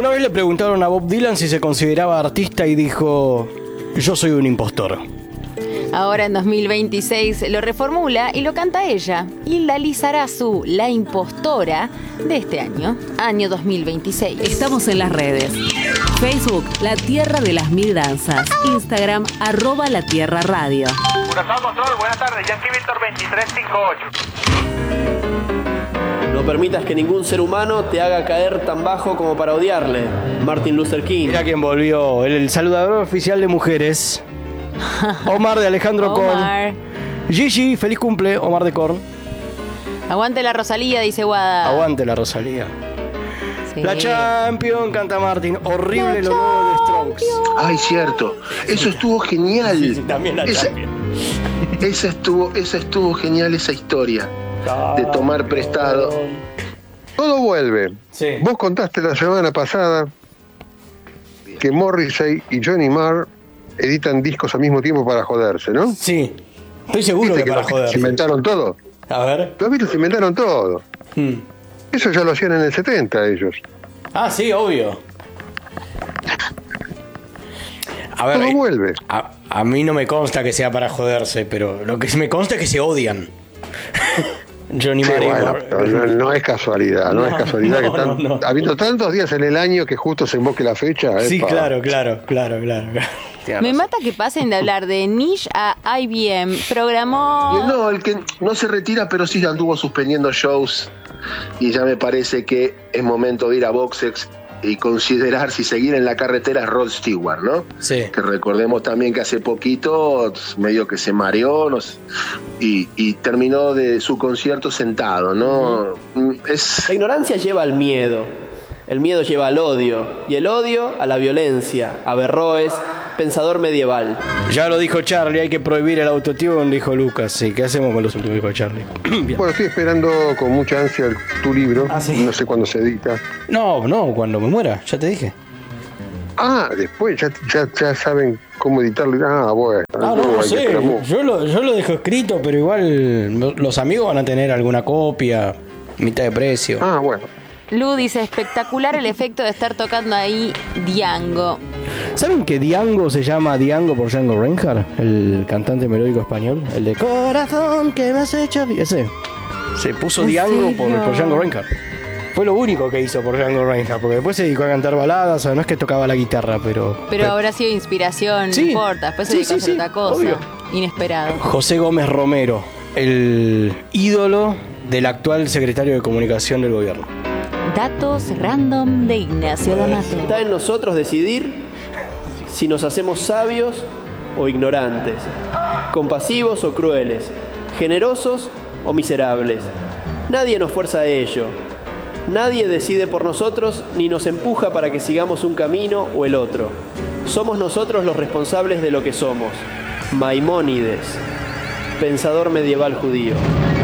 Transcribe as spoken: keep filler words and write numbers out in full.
Una vez le preguntaron a Bob Dylan si se consideraba artista y dijo: yo soy un impostor. Ahora en dos mil veintiséis lo reformula y lo canta ella. Hilda Lizarazu, la impostora de este año, año dos mil veintiséis. Estamos en las redes. Facebook, La Tierra de las Mil Danzas. Instagram, arroba La Tierra Radio. Curazao Control, buenas tardes. Yankee Víctor veintitrés cincuenta y ocho. No permitas que ningún ser humano te haga caer tan bajo como para odiarle. Martin Luther King. Mira quién volvió, el, el saludador oficial de mujeres. Omar de Alejandro Omar. Korn. Gigi, feliz cumple, Omar de Korn. Aguante la Rosalía, dice Guada. Aguante la Rosalía. Sí. La Champion, canta Martín. Horrible lo nuevo de Strokes. Ay, cierto. Eso estuvo genial. Sí, sí, también la esa, Champion. esa estuvo, esa estuvo genial, esa historia de tomar prestado. Todo vuelve. Sí. Vos contaste la semana pasada que Morrissey y Johnny Marr editan discos al mismo tiempo para joderse, ¿no? Sí, estoy seguro ¿Viste que, que para los joder. se inventaron todo? A ver. Los Beatles inventaron todo. Hmm. Eso ya lo hacían en el setenta ellos. Ah, sí, obvio. A ver, Todo eh, vuelve. a, a mí no me consta que sea para joderse, pero lo que me consta es que se odian. Johnny Sí, Marr y bueno, Mar- pero no, no es casualidad, no, No, es casualidad no, que tan, no, no. habiendo tantos días en el año que justo se invoque la fecha. Sí, epa. claro, claro, claro, claro. Tiene Me razón. mata que pasen de hablar de Niche a I B M. Programó... No, el que no se retira, pero sí anduvo suspendiendo shows. Y ya me parece que es momento de ir a Boxex y considerar si seguir en la carretera es Rod Stewart, ¿no? Sí. Que recordemos también que hace poquito medio que se mareó no sé, y, y terminó de su concierto sentado, ¿no? Es... La ignorancia lleva al miedo. El miedo lleva al odio. Y el odio a la violencia. Averroes, pensador medieval. Ya lo dijo Charlie, hay que prohibir el autotune, dijo Lucas. Sí, ¿qué hacemos con los últimos dijo Charlie? Bien. Bueno, estoy esperando con mucha ansia el- tu libro. Ah, sí. No sé cuándo se edita. No, no, cuando me muera, ya te dije. Ah, después ya, ya, ya saben cómo editarlo. Ah, bueno. Ah, no, hay no que sé. esperar mucho. Yo lo, yo lo dejo escrito, pero igual los amigos van a tener alguna copia, mitad de precio. Ah, bueno. Lu dice, espectacular el efecto de estar tocando ahí Diango. ¿Saben que Diango se llama Diango por Django Reinhardt? El cantante melódico español. El de Corazón que me has hecho... vi-". Ese. Se puso ¿En Diango por, serio? por Django Reinhardt. Fue lo único que hizo por Django Reinhardt, porque después se dedicó a cantar baladas, o sea, no es que tocaba la guitarra, pero... Pero habrá sido inspiración, Sí. no importa. Después se Sí, dedicó a sí, hacer sí, otra cosa. obvio. Inesperado. José Gómez Romero, el ídolo del actual secretario de Comunicación del gobierno. Datos random de Ignacio D'Amato. Está en nosotros decidir si nos hacemos sabios o ignorantes, compasivos o crueles, generosos o miserables. Nadie nos fuerza a ello. Nadie decide por nosotros ni nos empuja para que sigamos un camino o el otro. Somos nosotros los responsables de lo que somos. Maimónides, pensador medieval judío.